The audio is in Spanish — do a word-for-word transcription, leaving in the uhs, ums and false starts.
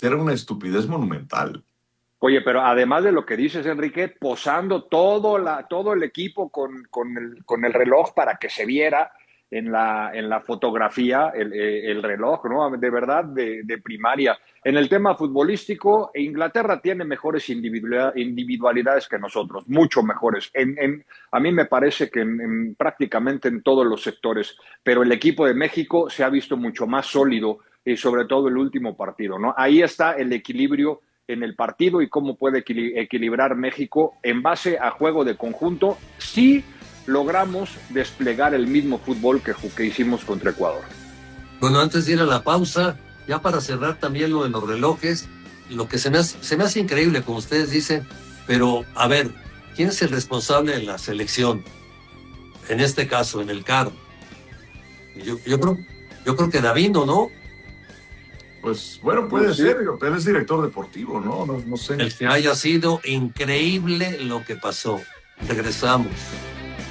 pues era una estupidez monumental. Oye, pero además de lo que dices, Enrique, posando todo, la, todo el equipo con, con, el, con el reloj para que se viera en la, en la fotografía el, el reloj, ¿no? De verdad, de, de primaria. En el tema futbolístico, Inglaterra tiene mejores individualidades que nosotros, mucho mejores. En, en, a mí me parece que en, en, prácticamente en todos los sectores, pero el equipo de México se ha visto mucho más sólido y sobre todo el último partido, ¿no? Ahí está el equilibrio en el partido y cómo puede equilibrar México en base a juego de conjunto si logramos desplegar el mismo fútbol que, que hicimos contra Ecuador. Bueno, antes de ir a la pausa, ya para cerrar también lo de los relojes, lo que se me hace, se me hace increíble, como ustedes dicen, pero a ver, ¿quién es el responsable de la selección? En este caso, en el C A R. Yo, yo, creo, yo creo que Davino, ¿no? Pues bueno, puede sí. ser, pero es director deportivo, ¿no? ¿no? No sé. El que haya sido increíble lo que pasó. Regresamos.